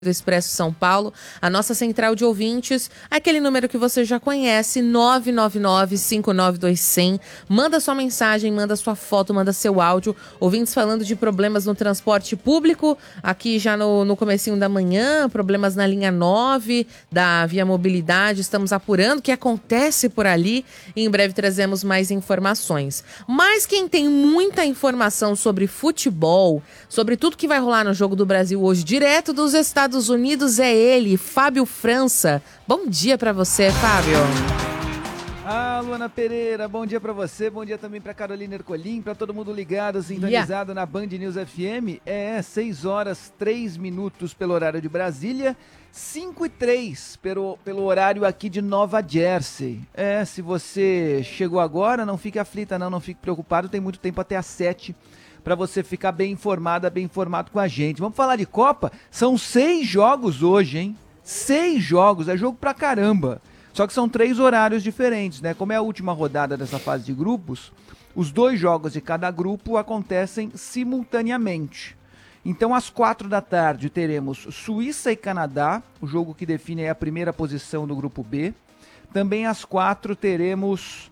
do Expresso São Paulo, a nossa central de ouvintes, aquele número que você já conhece, 999-592-100. Manda sua mensagem, manda sua foto, manda seu áudio. Ouvintes falando de problemas no transporte público, aqui já no comecinho da manhã, problemas na linha 9 da Via Mobilidade, estamos apurando o que acontece por ali e em breve trazemos mais informações. Mas quem tem muita informação sobre futebol, sobre tudo que vai rolar no Jogo do Brasil hoje, direto dos Estados Unidos, é ele, Fábio França. Bom dia pra você, Fábio. Luana Pereira, bom dia pra você, bom dia também pra Carolina Ercolim, pra todo mundo ligado, sintonizado na Band News FM. 6 horas 3 minutos pelo horário de Brasília, 5:03 pelo horário aqui de Nova Jersey. Se você chegou agora, não fique aflita não fique preocupado, tem muito tempo até às 7 para você ficar bem informado com a gente. Vamos falar de Copa? São 6 jogos hoje, hein? 6 jogos, é jogo pra caramba. Só que são 3 horários diferentes, né? Como é a última rodada dessa fase de grupos, os 2 jogos de cada grupo acontecem simultaneamente. Então, às 4 da tarde, teremos Suíça e Canadá, o jogo que define a primeira posição do grupo B. Também às 4 teremos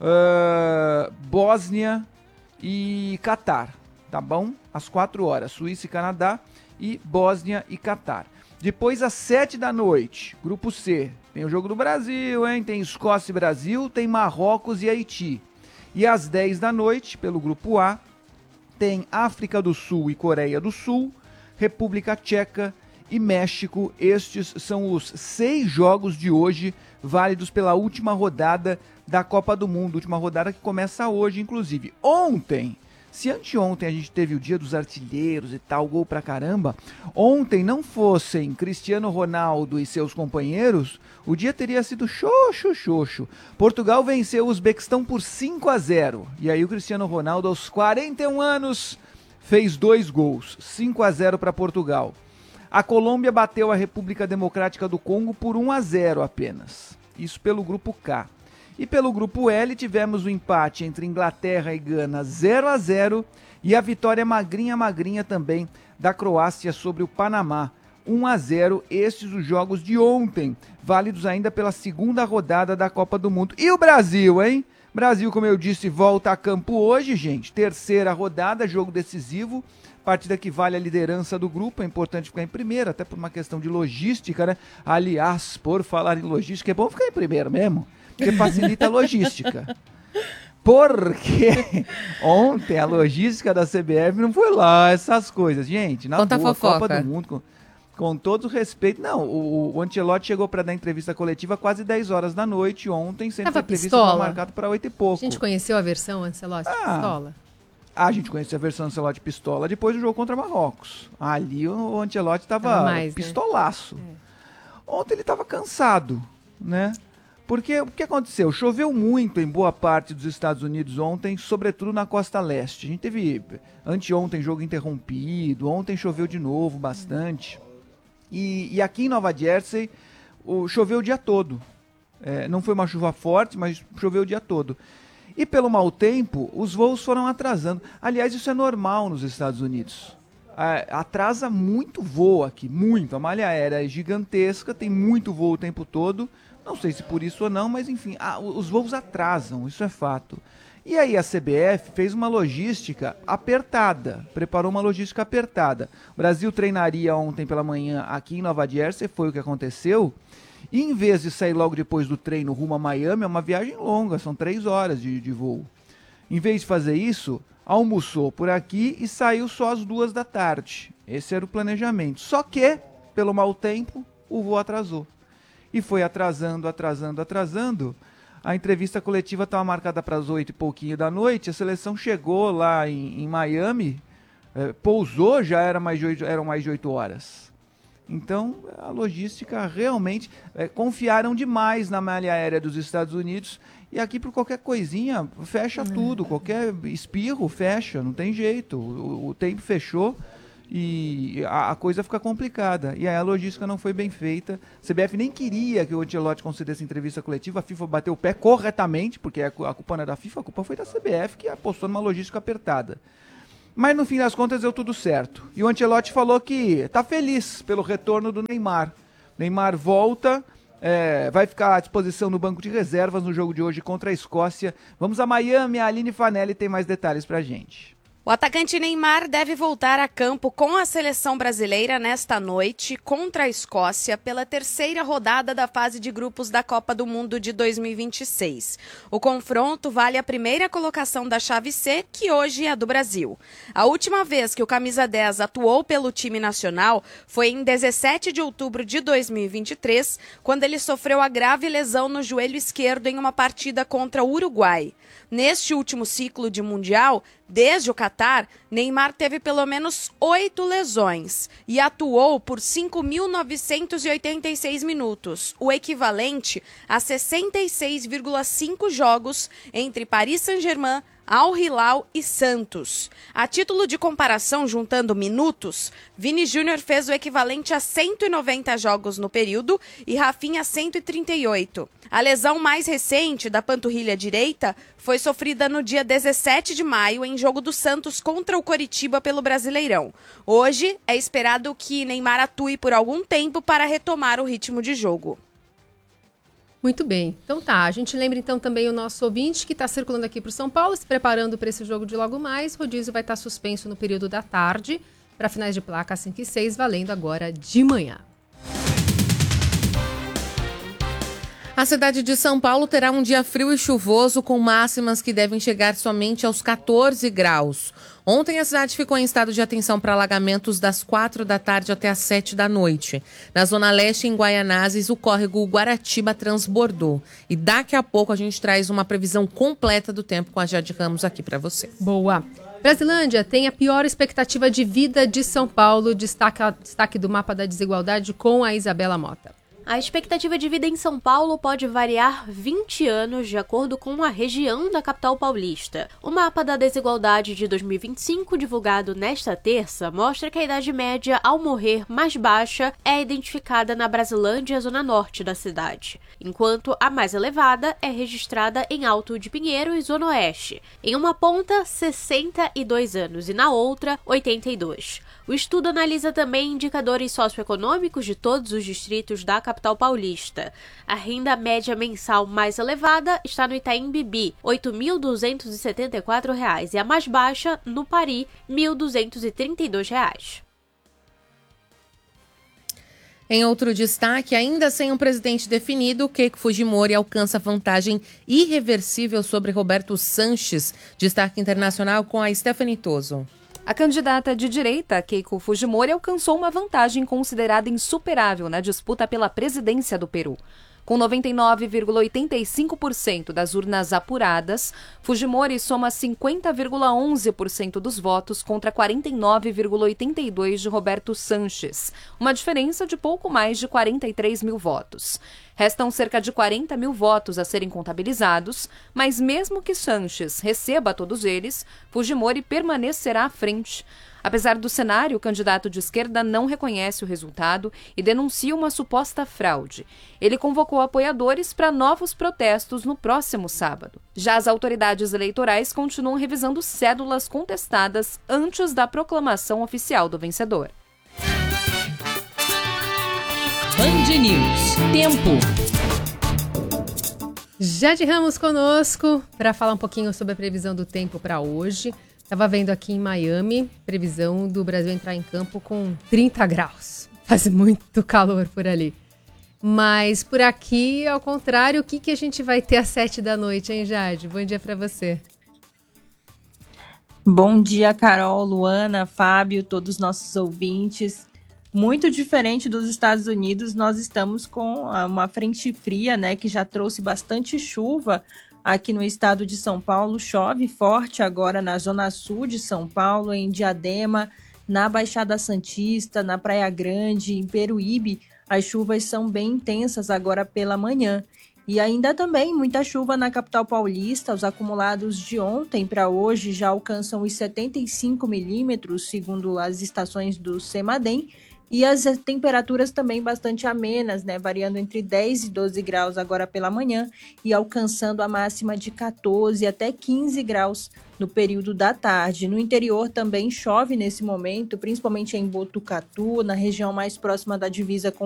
Bósnia e Catar, tá bom? Às 4 horas, Suíça e Canadá e Bósnia e Catar. Depois, às 7 da noite, grupo C, tem o jogo do Brasil, hein? Tem Escócia e Brasil, tem Marrocos e Haiti. E às 10 da noite, pelo grupo A, tem África do Sul e Coreia do Sul, República Tcheca e México. Estes são os 6 jogos de hoje, válidos pela última rodada da Copa do Mundo, última rodada que começa hoje, inclusive. Ontem, se anteontem a gente teve o dia dos artilheiros e tal, gol pra caramba, ontem não fossem Cristiano Ronaldo e seus companheiros, o dia teria sido xoxo. Portugal venceu o Uzbequistão por 5-0, e aí o Cristiano Ronaldo, aos 41 anos, fez 2 gols, 5-0 para Portugal. A Colômbia bateu a República Democrática do Congo por 1-0 apenas, isso pelo grupo K. E pelo grupo L tivemos o empate entre Inglaterra e Gana 0-0 e a vitória magrinha também da Croácia sobre o Panamá 1-0. Estes os jogos de ontem, válidos ainda pela segunda rodada da Copa do Mundo. E o Brasil, hein? Brasil, como eu disse, volta a campo hoje, gente. Terceira rodada, jogo decisivo. Partida que vale a liderança do grupo, é importante ficar em primeiro, até por uma questão de logística, né? Aliás, por falar em logística, é bom ficar em primeiro mesmo. Porque facilita a logística. Porque ontem a logística da CBF não foi lá, essas coisas. Gente, na boa, Copa do Mundo, com todo o respeito. Não, o Ancelotti chegou para dar entrevista coletiva quase 10 horas da noite ontem, sendo que a entrevista estava marcada para 8 e pouco. A gente conheceu a versão Ancelotti pistola? A gente conheceu a versão Ancelotti pistola depois do jogo contra Marrocos. Ali o Ancelotti estava pistolaço. Né? Ontem ele estava cansado, né? Porque o que aconteceu? Choveu muito em boa parte dos Estados Unidos ontem, sobretudo na costa leste. A gente teve anteontem jogo interrompido, ontem choveu de novo bastante. E aqui em Nova Jersey choveu o dia todo. Não foi uma chuva forte, mas choveu o dia todo. E pelo mau tempo, os voos foram atrasando. Aliás, isso é normal nos Estados Unidos. Atrasa muito voo aqui, muito. A malha aérea é gigantesca, tem muito voo o tempo todo. Não sei se por isso ou não, mas enfim, os voos atrasam, isso é fato. E aí a CBF fez uma logística apertada, preparou uma logística apertada. O Brasil treinaria ontem pela manhã aqui em Nova Jersey, foi o que aconteceu. E em vez de sair logo depois do treino rumo a Miami, é uma viagem longa, são 3 horas de voo. Em vez de fazer isso, almoçou por aqui e saiu só às 2 da tarde. Esse era o planejamento. Só que, pelo mau tempo, o voo atrasou. E foi atrasando. A entrevista coletiva estava marcada para as 8 e pouquinho da noite. A seleção chegou lá em Miami, pousou, já eram mais de 8 horas. Então, a logística realmente... confiaram demais na malha aérea dos Estados Unidos. E aqui, por qualquer coisinha, fecha tudo. Qualquer espirro, fecha. Não tem jeito. O tempo fechou. E a coisa fica complicada. E aí a logística não foi bem feita. A CBF nem queria que o Ancelotti concedesse entrevista coletiva. A FIFA bateu o pé corretamente, porque a culpa não é da FIFA, a culpa foi da CBF, que apostou numa logística apertada. Mas no fim das contas deu tudo certo. E o Ancelotti falou que tá feliz pelo retorno do Neymar. Neymar volta, vai ficar à disposição no banco de reservas no jogo de hoje contra a Escócia. Vamos a Miami, a Aline Fanelli tem mais detalhes pra gente. O atacante Neymar deve voltar a campo com a seleção brasileira nesta noite contra a Escócia pela terceira rodada da fase de grupos da Copa do Mundo de 2026. O confronto vale a primeira colocação da chave C, que hoje é a do Brasil. A última vez que o camisa 10 atuou pelo time nacional foi em 17 de outubro de 2023, quando ele sofreu a grave lesão no joelho esquerdo em uma partida contra o Uruguai. Neste último ciclo de Mundial, desde o Catar, Neymar teve pelo menos 8 lesões e atuou por 5.986 minutos, o equivalente a 66,5 jogos entre Paris Saint-Germain, Al Hilal e Santos. A título de comparação, juntando minutos, Vini Júnior fez o equivalente a 190 jogos no período e Rafinha 138. A lesão mais recente da panturrilha direita foi sofrida no dia 17 de maio em jogo do Santos contra o Coritiba pelo Brasileirão. Hoje é esperado que Neymar atue por algum tempo para retomar o ritmo de jogo. Muito bem. Então tá, a gente lembra então também o nosso ouvinte que está circulando aqui para o São Paulo, se preparando para esse jogo de logo mais. O rodízio vai estar suspenso no período da tarde para finais de placa 5 e 6, valendo agora de manhã. A cidade de São Paulo terá um dia frio e chuvoso, com máximas que devem chegar somente aos 14 graus. Ontem a cidade ficou em estado de atenção para alagamentos das 4 da tarde até as 7 da noite. Na Zona Leste, em Guaianazes, o córrego Guaratiba transbordou. E daqui a pouco a gente traz uma previsão completa do tempo com a Jade Ramos aqui para você. Boa! Brasilândia tem a pior expectativa de vida de São Paulo. Destaque do mapa da desigualdade com a Isabela Mota. A expectativa de vida em São Paulo pode variar 20 anos de acordo com a região da capital paulista. O mapa da desigualdade de 2025, divulgado nesta terça, mostra que a idade média ao morrer mais baixa é identificada na Brasilândia, zona norte da cidade, enquanto a mais elevada é registrada em Alto de Pinheiro e zona oeste. Em uma ponta, 62 anos e na outra, 82. O estudo analisa também indicadores socioeconômicos de todos os distritos da capital paulista. A renda média mensal mais elevada está no Itaim Bibi, R$ 8.274, e a mais baixa, no Pari, R$ 1.232. Em outro destaque, ainda sem um presidente definido, Keiko Fujimori alcança vantagem irreversível sobre Roberto Sanches. Destaque internacional com a Stephanie Toso. A candidata de direita, Keiko Fujimori, alcançou uma vantagem considerada insuperável na disputa pela presidência do Peru. Com 99,85% das urnas apuradas, Fujimori soma 50,11% dos votos contra 49,82% de Roberto Sanches, uma diferença de pouco mais de 43 mil votos. Restam cerca de 40 mil votos a serem contabilizados, mas mesmo que Sanches receba todos eles, Fujimori permanecerá à frente. Apesar do cenário, o candidato de esquerda não reconhece o resultado e denuncia uma suposta fraude. Ele convocou apoiadores para novos protestos no próximo sábado. Já as autoridades eleitorais continuam revisando cédulas contestadas antes da proclamação oficial do vencedor. Band News. Tempo. Jade Ramos conosco para falar um pouquinho sobre a previsão do tempo para hoje. Estava vendo aqui em Miami, previsão do Brasil entrar em campo com 30 graus. Faz muito calor por ali. Mas por aqui, ao contrário, o que a gente vai ter às 7 da noite, hein, Jade? Bom dia para você. Bom dia, Carol, Luana, Fábio, todos os nossos ouvintes. Muito diferente dos Estados Unidos, nós estamos com uma frente fria, né, que já trouxe bastante chuva. Aqui no estado de São Paulo, chove forte agora na zona sul de São Paulo, em Diadema, na Baixada Santista, na Praia Grande, em Peruíbe. As chuvas são bem intensas agora pela manhã. E ainda também muita chuva na capital paulista. Os acumulados de ontem para hoje já alcançam os 75 milímetros, segundo as estações do CEMADEM. E as temperaturas também bastante amenas, né? Variando entre 10 e 12 graus agora pela manhã e alcançando a máxima de 14 até 15 graus no período da tarde. No interior também chove nesse momento, principalmente em Botucatu, na região mais próxima da divisa com